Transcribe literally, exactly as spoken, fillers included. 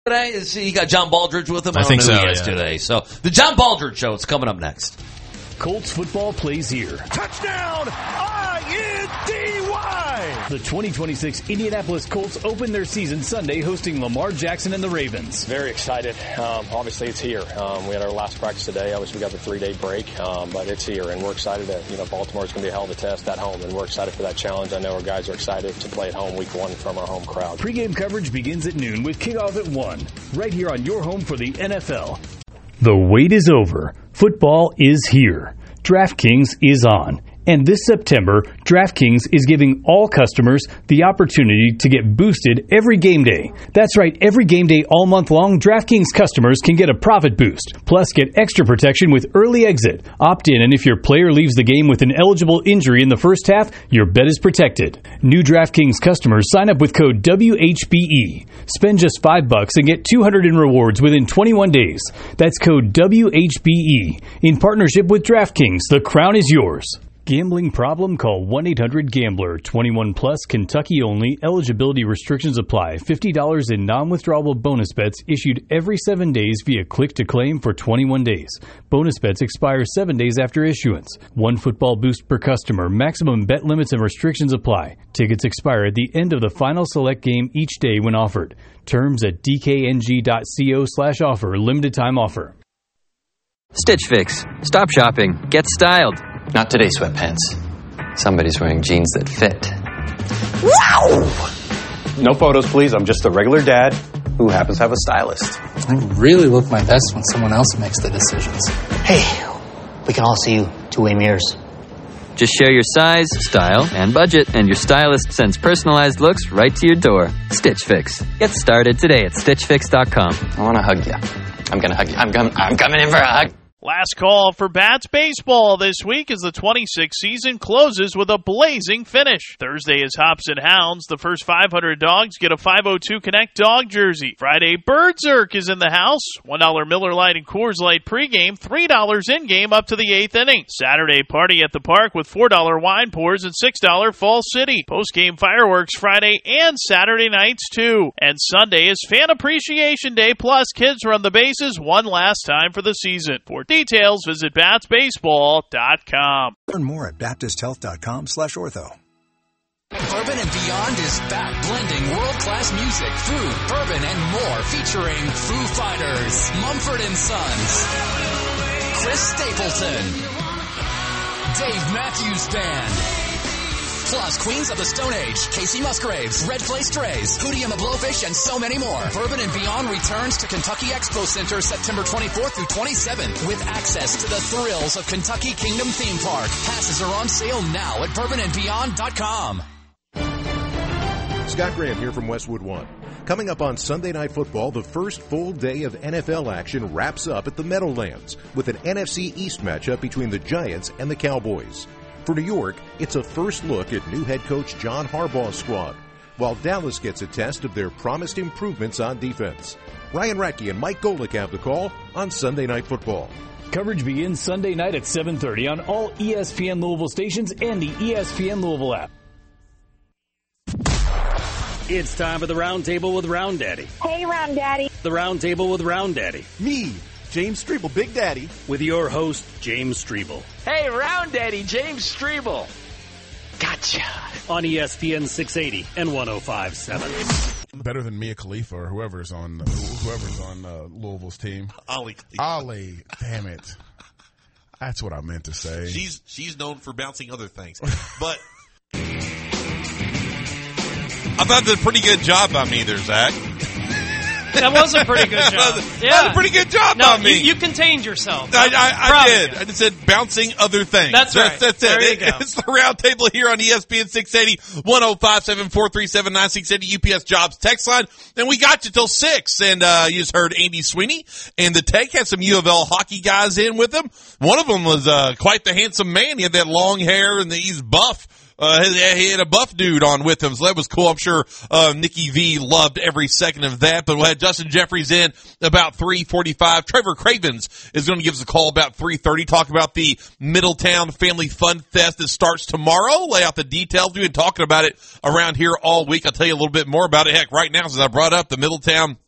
Today is he got John Baldridge with him? I, I think don't know so. who he has Yeah. today. So the John Baldridge Show is coming up next. Colts football plays here. Touchdown, I N D Y! The twenty twenty-six Indianapolis Colts open their season Sunday hosting Lamar Jackson and the Ravens. Very excited. Um, obviously, it's here. Um, we had our last practice today. Obviously, we got the three-day break, um, but it's here, and we're excited. To, you know, Baltimore's going to be a hell of a test at home, and we're excited for that challenge. I know our guys are excited to play at home week one from our home crowd. Pre-game coverage begins at noon with kickoff at one, right here on your home for the N F L. The wait is over. Football is here. DraftKings is on. And this September, DraftKings is giving all customers the opportunity to get boosted every game day. That's right, every game day all month long, DraftKings customers can get a profit boost. Plus, get extra protection with early exit. Opt in, and if your player leaves the game with an eligible injury in the first half, your bet is protected. New DraftKings customers sign up with code W H B E. Spend just five bucks and get two hundred in rewards within twenty-one days. That's code W H B E. In partnership with DraftKings, the crown is yours. Gambling problem? Call one eight hundred gambler. twenty-one plus, Kentucky only. Eligibility restrictions apply. fifty dollars in non-withdrawable bonus bets issued every seven days via click-to-claim for twenty-one days. Bonus bets expire seven days after issuance. One football boost per customer. Maximum bet limits and restrictions apply. Tickets expire at the end of the final select game each day when offered. Terms at d k n g dot co slash offer. Limited time offer. Stitch Fix. Stop shopping. Get styled. Not today, sweatpants. Somebody's wearing jeans that fit. Wow! No photos, please. I'm just a regular dad who happens to have a stylist. I really look my best when someone else makes the decisions. Hey, we can all see you two-way mirrors. Just share your size, style, and budget, and your stylist sends personalized looks right to your door. Stitch Fix. Get started today at stitch fix dot com. I want to hug you. I'm going to hug you. I'm, com- I'm coming in for a hug. Last call for Bats baseball this week as the twenty-six season closes with a blazing finish. Thursday is Hops and Hounds. The first five hundred dogs get a five oh two Connect dog jersey. Friday, Birdzerk is in the house. one dollar Miller Lite and Coors Light pregame, three dollars in-game up to the eighth inning. Saturday, party at the park with four dollar wine pours and six dollars Fall City. Postgame fireworks Friday and Saturday nights, too. And Sunday is Fan Appreciation Day, plus kids run the bases one last time for the season. For details, visit bats baseball dot com. Learn more at baptist health dot com slash ortho. Bourbon and Beyond is back blending world-class music, food, bourbon, and more, featuring Foo Fighters, Mumford and Sons, Chris Stapleton, Dave Matthews Band, plus Queens of the Stone Age, Casey Musgraves, Red Clay Strays, Hootie and the Blowfish, and so many more. Bourbon and Beyond returns to Kentucky Expo Center September twenty-fourth through twenty-seventh with access to the thrills of Kentucky Kingdom Theme Park. Passes are on sale now at bourbon and beyond dot com. Scott Graham here from Westwood One. Coming up on Sunday Night Football, the first full day of N F L action wraps up at the Meadowlands with an N F C East matchup between the Giants and the Cowboys. For New York, it's a first look at new head coach John Harbaugh's squad, while Dallas gets a test of their promised improvements on defense. Ryan Ratke and Mike Golick have the call on Sunday Night Football. Coverage begins Sunday night at seven thirty on all E S P N Louisville stations and the E S P N Louisville app. It's time for the Round Table with Round Daddy. Hey, Round Daddy. The Round Table with Round Daddy. Me, James Strebel, Big Daddy. With your host, James Strebel. Hey, Round Daddy, James Strebel. Gotcha. On E S P N six eighty and one oh five point seven. Better than Mia Khalifa or whoever's on whoever's on uh, Louisville's team. Ali. Ali, damn it. That's what I meant to say. She's she's known for bouncing other things, but I thought did a pretty good job by me there, Zach. That was a pretty good job. Yeah, that was a pretty good job no, by me. You, you contained yourself. I, I, I did. I just said bouncing other things. That's right. That's, that's there it. You it go. It's the Round Table here on E S P N six eighty, one oh five seven, four three seven, nine six eight zero U P S Jobs text line. And we got you till six. And uh you just heard Andy Sweeney. And the Take had some U of L hockey guys in with him. One of them was uh quite the handsome man. He had that long hair and the, he's buff. Uh, he, he had a buff dude on with him, so that was cool. I'm sure, uh, Nikki V loved every second of that, but we'll have Justin Jeffries in about three forty-five. Trevor Cravens is going to give us a call about three thirty, talk about the Middletown Family Fun Fest that starts tomorrow, lay out the details. We've been talking about it around here all week. I'll tell you a little bit more about it. Heck, right now, since I brought up the Middletown